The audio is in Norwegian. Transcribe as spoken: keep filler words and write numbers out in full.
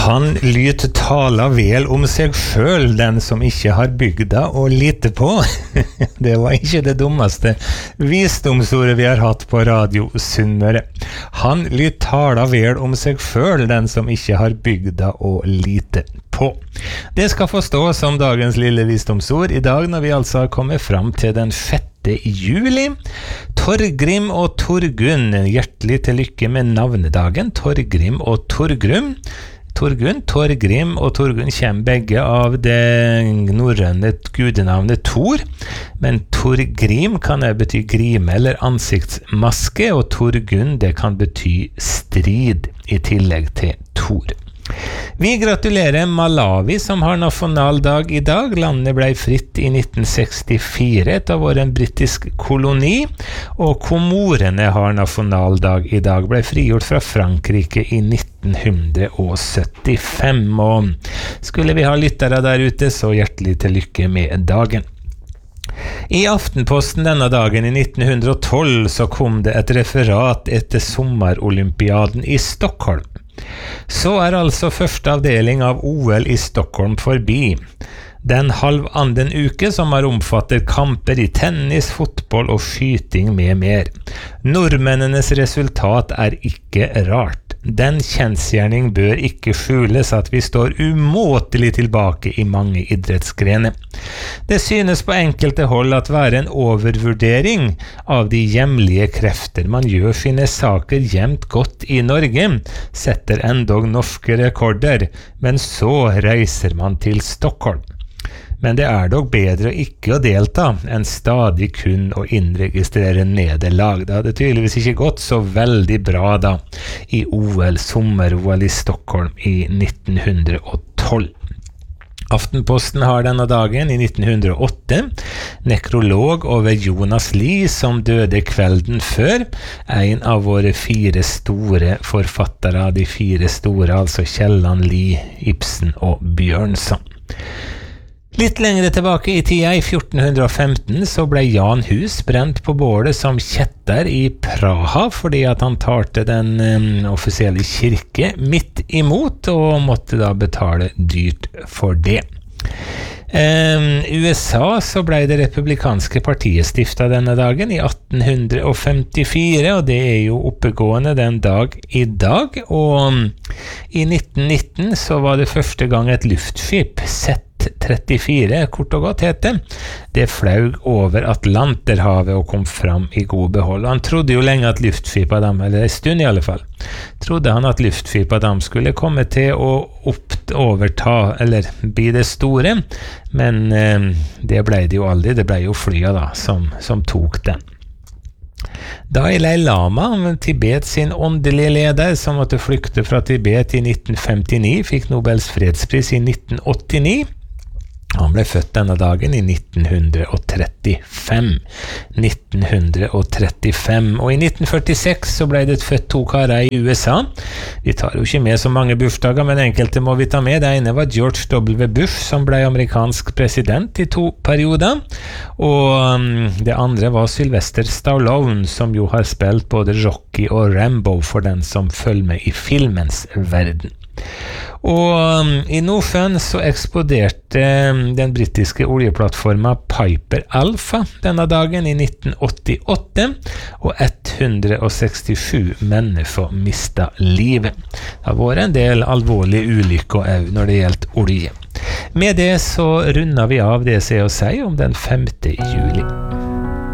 Han lyt tala vel om seg sjøl, den som ikke har bygda å lite på. Det var ikke det dummeste visdomsordet vi har hatt på Radio Sunnmøre. Han lyt tala vel om seg sjøl, den som ikke har bygda å lite på. Det skal forstås som dagens lille visdomsord i dag, når vi altså har kommet fram til den sjette juli. Torgrim og Torgunn, hjertelig til lykke med navnedagen. Torgrim og Torgrim. Torgunn, Torgrim og Torgunn kommer begge av det norrøne gudenavnet Thor, men Torgrim kan også bety grime eller ansiktsmaske, og Torgunn det kan bety strid i tillegg til Thor. Vi gratulerer Malawi som har nasjonaldag i dag. Landet ble fritt i nitten sekstifire etter å være en britisk koloni, og Komorene har nasjonaldag i dag. Ble frigjort fra Frankrike i nitten syttifem, og skulle vi ha lyttere der ute, så hjertelig til lykke med dagen. I Aftenposten denne dagen i nitten tolv så kom det et referat etter sommerolympiaden i Stockholm. Så er altså første avdeling av O L i Stockholm forbi. Den halvannen uke som har omfattet kamper i tennis, fotball og skyting med mer. Nordmennenes resultat er ikke rart. Den kjensgjerning bør ikke skjules at vi står umåtelig tilbake i mange idrettsgrener. Det synes på enkelte hold at være en overvurdering av de hjemlige krefter. Man gjør sine saker jevnt godt i Norge, setter endog norske rekorder, men så reiser man til Stockholm. Men det er dog bedre ikke å delta enn stadig kun å innregistrere nederlag. Det hadde tydeligvis ikke gått så veldig bra da i O L, sommer-O L i Stockholm i nitten tolv. Aftenposten har denne dagen i nitten hundre og åtte nekrolog over Jonas Lie som døde kvelden før, en av våre fire store forfattere, de fire store, altså Kielland, Lie, Ibsen og Bjørnson. Litt lengre tilbake i tida, i fjorten femten, så ble Jan Hus brent på bålet som kjetter i Praha, fordi at han talte den um, offisielle kirke midt imot, og måtte da betale dyrt for det. Um, U S A så ble det republikanske partiet stiftet denne dagen i atten femtifire, og det er jo oppegående den dag i dag, og um, i nitten nitten så var det første gang et luftskip sett trettifire, kort og godt heter. Det flaug over Atlanterhavet og kom fram i god behold. Han trodde jo lenge at luftskipet dem, eller en stund i alle fall, trodde han at luftskipet dem skulle komme til å opp, overta, eller bli det store, men eh, det ble det jo aldri. Det ble jo flya da, som, som tok den. Dalai Lama, Tibet sin åndelige leder, som måtte flykte fra Tibet i nitten femtini, fikk Nobels fredspris i nitten åttini. Han ble født denne dagen i nitten trettifem. nitten trettifem. Og i nitten førtiseks så ble det født to karer i U S A. Vi tar jo ikke med så mange bursdager, men enkelte må vi ta med. Det ene var George W. Bush, som ble amerikansk president i to perioder. Og um, det andre var Sylvester Stallone, som jo har spilt både Rocky og Rambo for den som følger med i filmens verden. Og um, i Nordsjøen så eksploderte um, den britiske oljeplattformen Piper Alpha denne dagen i nitten åttiåtte, og ett hundre sekstisju mennesker mistet livet. Det har vært en del alvorlige ulykker også når det gjelder olje. Med det så runder vi av det som er å si om den femte juli.